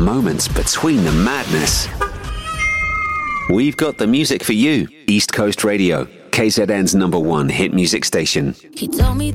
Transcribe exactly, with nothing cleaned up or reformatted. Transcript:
moments between the madness. We've got the music for you. East Coast Radio, K Z N's number one hit music station. He told me